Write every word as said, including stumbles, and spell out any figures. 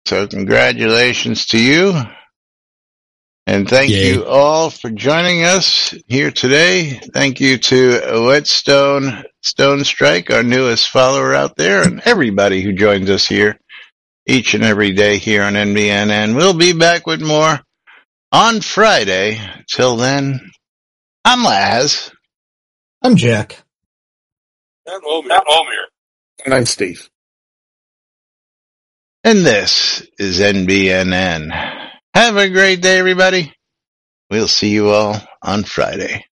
So congratulations to you. And thank Yay. you all for joining us here today. Thank you to Whetstone Stone Strike, our newest follower out there, and everybody who joins us here each and every day here on N B N. And we'll be back with more on Friday. Till then, I'm Laz. I'm Jack. I'm Omir. And I'm Steve. And this is N B N N. Have a great day, everybody. We'll see you all on Friday.